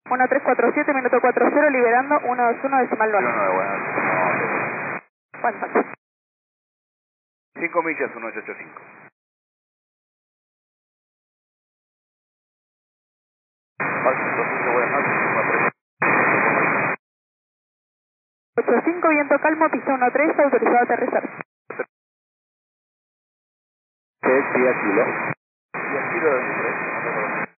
1347, minuto 40, liberando 121 decimal 9. 9, bueno. ¿Cuánto? 5 millas, 1885. Buenas noches, 85, viento calmo, pista 13, autorizado a aterrizar. ¿Qué es Pia Kilo? Pia Kilo